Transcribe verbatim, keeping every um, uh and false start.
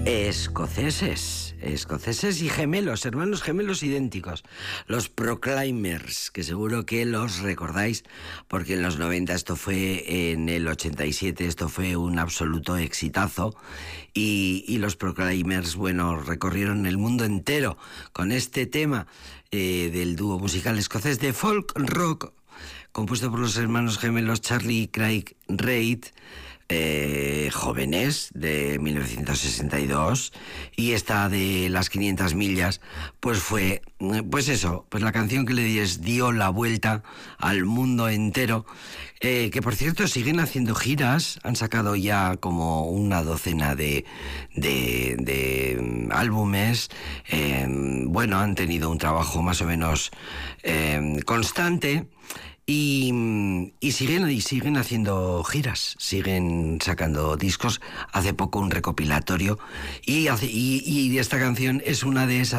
Escoceses, escoceses y gemelos, hermanos gemelos idénticos, los Proclaimers, que seguro que los recordáis, porque en los noventa esto fue, en el ochenta y siete esto fue un absoluto exitazo, y, y los Proclaimers, bueno, recorrieron el mundo entero con este tema eh, del dúo musical escocés de folk rock, compuesto por los hermanos gemelos Charlie y Craig Reid, Eh, jóvenes, de mil novecientos sesenta y dos, y esta de las quinientas millas pues fue, pues eso, pues la canción que les dio la vuelta al mundo entero, eh, que por cierto siguen haciendo giras, han sacado ya como una docena de, de, de álbumes, eh, bueno, han tenido un trabajo más o menos eh, constante. Y, y siguen y siguen haciendo giras, siguen sacando discos. Hace poco un recopilatorio y, hace, y, y esta canción es una de esas